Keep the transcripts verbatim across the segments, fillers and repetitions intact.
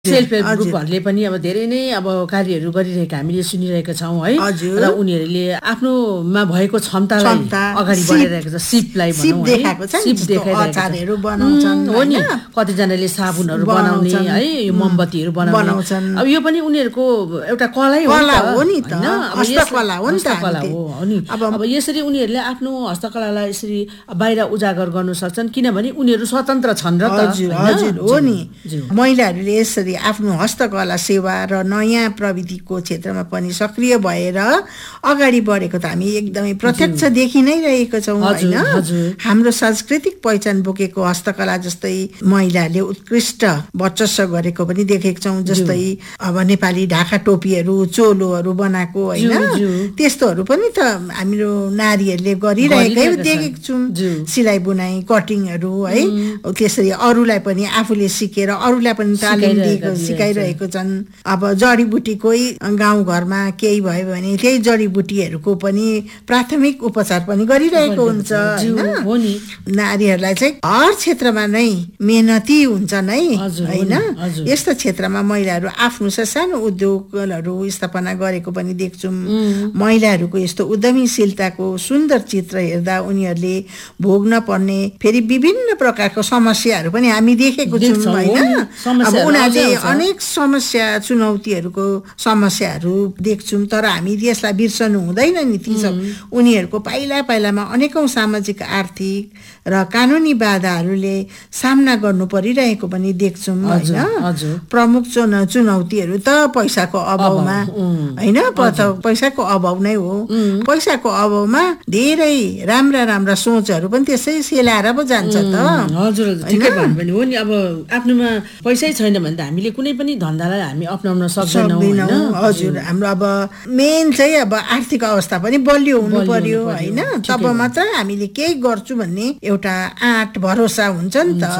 Self help ग्रुपहरूले पनि अब धेरै नै अब कार्यहरू गरिरहेका हामीले सुनिरहेका छौँ है। र उनीहरूले आफ्नोमा भएको क्षमतालाई अगाडि बढाइरहेको छ, सिपलाई भनौँ है, सिप देखाइरहेको बनाउँछन् हो नि। कतिजनाले साबुनहरू बनाउने है, यो मोमबत्तीहरू बनाउने, अब यो पनि उनीहरूको एउटा कला हो नि त, हस्तकला हो नि त हो नि। अब यसरी उनीहरूले आफ्नो हस्तकलालाई यसरी बाहिर उजागर गर्न सक्छन् किनभने उनीहरू स्वतन्त्र छन् र त हो नि। महिलाहरूले यसरी आफ्नो हस्तकला सेवा र नयाँ प्रविधिको क्षेत्रमा पनि सक्रिय भएर अगाडि बढेको त हामी एकदमै प्रत्यक्ष देखि नै रहेको छौँ होइन। हाम्रो सांस्कृतिक पहिचान बोकेको हस्तकला जस्तै महिलाहरूले उत्कृष्ट वर्चस्व गरेको पनि देखेको छौँ। जस्तै अब नेपाली ढाका टोपीहरू, चोलोहरू बनाएको होइन, त्यस्तोहरू पनि त हाम्रो नारीहरूले गरिरहेकै देखेको छौँ। सिलाइ बुनाइ, कटिङहरू है, त्यसरी अरूलाई पनि आफूले सिकेर अरूलाई पनि तालिम सिकाइरहेको छन्। अब जडीबुटीकै गाउँघरमा केही भयो भने त्यही जडीबुटीहरूको पनि प्राथमिक उपचार पनि गरिरहेको हुन्छ होइन। नारीहरूलाई चाहिँ हर क्षेत्रमा नै मेहनती हुन्छन् है होइन। यस्तो क्षेत्रमा महिलाहरू आफ्नो सानो उद्योगहरू स्थापना गरेको पनि देख्छौँ। महिलाहरूको यस्तो उद्यमीशीलताको सुन्दर चित्र हेर्दा उनीहरूले भोग्न पर्ने फेरि विभिन्न प्रकारको समस्याहरू पनि हामी देखेको छौँ होइन। अब उनीहरूले अनेक समस्या चुनौतीहरूको समस्याहरू देख्छौँ, तर हामी यसलाई बिर्सनु हुँदैन नि। ती सब उनीहरूको पाइला पाइलामा अनेकौँ सामाजिक, आर्थिक र कानुनी बाधाहरूले सामना गर्नु परिरहेको पनि देख्छौँ होइन। प्रमुख चुनौतीहरू त पैसाको अभावमा होइन, पैसाको अभाव नै हो। पैसाको अभावमा धेरै राम्रा राम्रा सोचहरू पनि त्यसै सेलाएर पो जान्छ त। हजुर ठिकै भन्नुभयो हो नि। अब आफ्नोमा पैसै छैन भने त हामीले कुनै पनि धन्दालाई हामी अप्नाउन सक्दैनौँ होइन। हजुर हाम्रो अब मेन चाहिँ अब आर्थिक अवस्था पनि बलियो हुनु पर्यो होइन, तब मात्र हामीले केही गर्छु भन्ने एउटा आँट भरोसा हुन्छ नि त।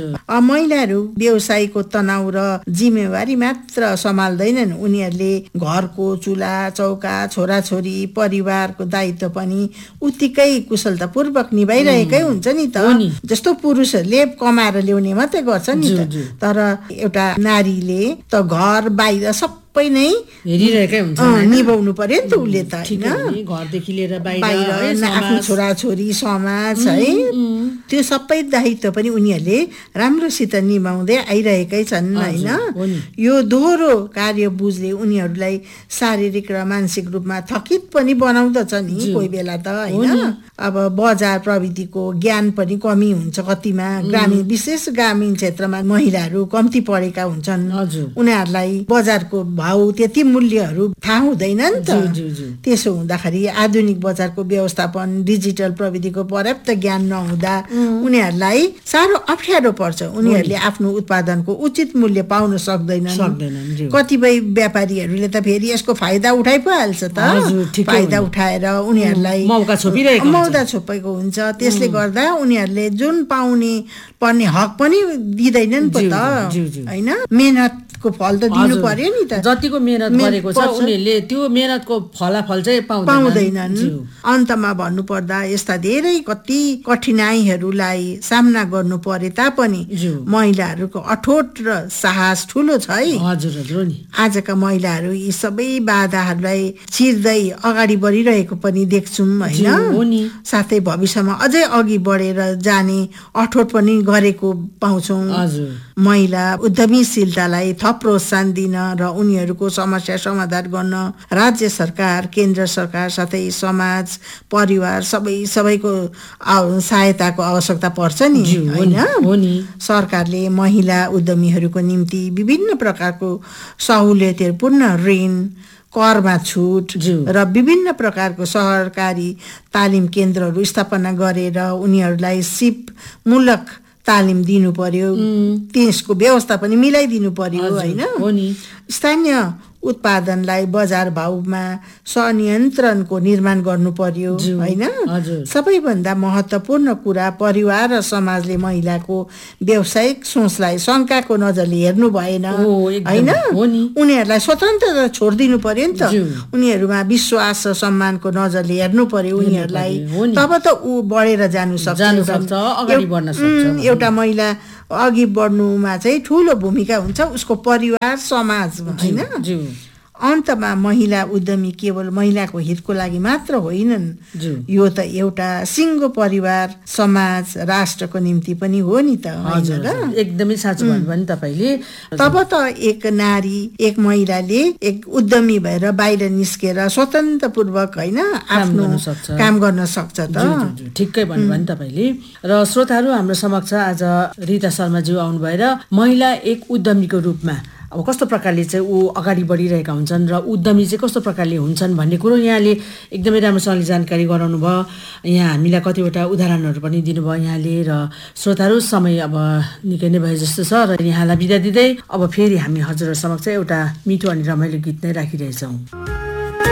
महिलाहरू व्यवसायको तनाउ र जिम्मेवारी मात्र सम्हाल्दैनन्, उनीहरूले घरको चुला चौका, छोराछोरी, परिवारको दायित्व पनि उत्तिकै कुशलतापूर्वक निभाइरहेकै हुन्छ नि त। जस्तो पुरुषहरूले कमाएर ल्याउने मात्रै गर्छ नि त, तर एउटा नारीले त घर बाहिर सबै नै हेरिरहेकै हुन्छ, निभाउनु पर्यो नि त उसले त होइन। घरदेखि लिएर बाहिर आफ्नो छोराछोरी, समाज है, त्यो सबै दायित्व पनि उनीहरूले राम्रोसित निभाउँदै आइरहेकै छन् होइन। यो दोहोरो कार्य बुझले उनीहरूलाई शारीरिक र मानसिक रूपमा थकित पनि बनाउँदछ नि कोही बेला त होइन। अब बजार प्रविधिको ज्ञान पनि कमी हुन्छ कतिमा, ग्रामीण विशेष ग्रामीण क्षेत्रमा महिलाहरू कम्ती पढेका हुन्छन्, उनीहरूलाई बजारको भाउ त्यति मूल्यहरू थाहा हुँदैन नि त। त्यसो हुँदाखेरि आधुनिक बजारको व्यवस्थापन, डिजिटल प्रविधिको पर्याप्त ज्ञान नहुँदा उनीहरूलाई साह्रो अप्ठ्यारो पर्छ। उनीहरूले आफ्नो उत्पादनको उचित मूल्य पाउन सक्दैनन्। कतिपय व्यापारीहरूले त फेरि यसको फाइदा उठाइ पो हाल्छ त, फाइदा उठाएर उनीहरूलाई मौका छोपिरहेको मौका छोपेको हुन्छ। त्यसले गर्दा उनीहरूले जुन पाउने पर्ने हक पनि दिँदैनन् पो त होइन। मेहनतको फल त दिनु पर्यो नि त, जतिको मेहनत गरेको छ उनीहरूले त्यो मेहनतको फलाफल चाहिँ पाउँदैनन्। अन्तमा भन्नुपर्दा यस्ता धेरै कति कठिनाइहरूलाई सामना गर्नु परे तापनि महिलाहरूको अठोट र साहस ठुलो छ है। आजका महिलाहरू यी सबै बाधाहरूलाई चिर्दै अगाडि बढिरहेको पनि देख्छौँ होइन। साथै भविष्यमा अझै अघि बढेर जाने अठोट पनि गरेको पाउँछौँ। महिला उद्यमीशीलतालाई थप प्रोत्साहन दिन र उनीहरूको समस्या समाधान गर्न राज्य सरकार, केन्द्र सरकार साथै समाज, परिवार सबै सबैको सहायताको आवश्यकता पर्छ नि होइन। सरकारले महिला उद्यमीहरूको निम्ति विभिन्न प्रकारको सहुलियतपूर्ण ऋण, करमा छुट र विभिन्न प्रकारको सरकारी तालिम केन्द्रहरू स्थापना गरेर उनीहरूलाई सिपमूलक तालिम दिनु पर्यो, त्यसको व्यवस्था पनि मिलाइदिनु पर्यो होइन। स्थानीय उत्पादनलाई बजार भाउमा संयन्त्रणको निर्माण गर्नु पर्यो होइन। सबैभन्दा महत्त्वपूर्ण कुरा परिवार र समाजले महिलाको व्यावसायिक सोचलाई शङ्काको नजरले हेर्नु भएन होइन। उनीहरूलाई स्वतन्त्रता छोडिदिनु पर्यो नि त, उनीहरूमा विश्वास र सम्मानको नजरले हेर्नु पर्यो उनीहरूलाई, तब त ऊ बढेर जानु सक्छ, अगाडि बढ्न सक्छ। एउटा महिला अघि बढ्नुमा चाहिँ ठुलो भूमिका हुन्छ उसको परिवार समाज हैन। अन्तमा महिला उद्यमी केवल महिलाको हितको लागि मात्र होइनन्, यो त एउटा सिङ्गो परिवार समाज राष्ट्रको निम्ति पनि हो नि त। एकदमै साँचो भन्नुभयो नि तपाईले। तब त एक नारी एक महिलाले एक उद्यमी भएर बाहिर निस्केर स्वतन्त्रपूर्वक हैन आफ्नो काम गर्न सक्छ त। ठिक्कै भन्नुभयो नि तपाईले। र श्रोताहरू हाम्रो समक्ष आज रिता शर्माज्यू आउनु भएर महिला एक उद्यमीको रूपमा अब कस्तो प्रकारले चाहिँ ऊ अगाडि बढिरहेका हुन्छन् र उद्यमी चाहिँ कस्तो प्रकारले हुन्छन् भन्ने कुरो यहाँले एकदमै राम्रोसँगले जानकारी गराउनु भयो। यहाँ हामीलाई कतिवटा उदाहरणहरू पनि दिनुभयो यहाँले। र श्रोताहरू समय अब निकै नै भए जस्तो छ र यहाँलाई बिदा दिँदै अब फेरि हामी हजुरहरू समक्ष एउटा मिठो अनि रमाइलो गीत नै राखिरहेछौँ।